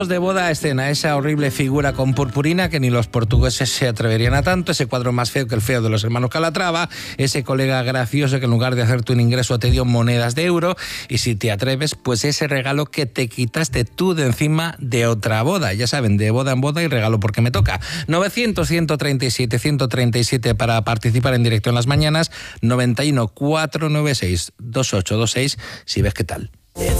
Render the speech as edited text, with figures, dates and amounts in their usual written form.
De boda a escena, esa horrible figura con purpurina que ni los portugueses se atreverían a tanto, ese cuadro más feo que el feo de los hermanos Calatrava, ese colega gracioso que en lugar de hacerte un ingreso te dio monedas de euro, y si te atreves, pues ese regalo que te quitaste tú de encima de otra boda. Ya saben, de boda en boda y regalo porque me toca. 900-137-137 para participar en directo en las mañanas, 91 496 2826 si ves qué tal.